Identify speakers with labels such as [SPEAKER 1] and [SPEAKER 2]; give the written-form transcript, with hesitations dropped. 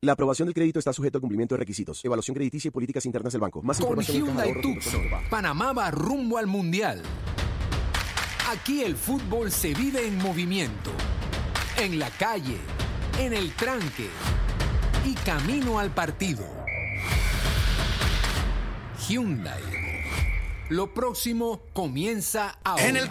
[SPEAKER 1] La aprobación del crédito está sujeto a cumplimiento de requisitos, evaluación crediticia y políticas internas del banco. Más
[SPEAKER 2] Con
[SPEAKER 1] información en
[SPEAKER 2] Hyundai
[SPEAKER 1] caja de ahorros.
[SPEAKER 2] Tucson, Panamá va rumbo al Mundial. Aquí el fútbol se vive en movimiento, en la calle, en el tranque y camino al partido. Hyundai. Lo próximo comienza ahora.
[SPEAKER 3] En el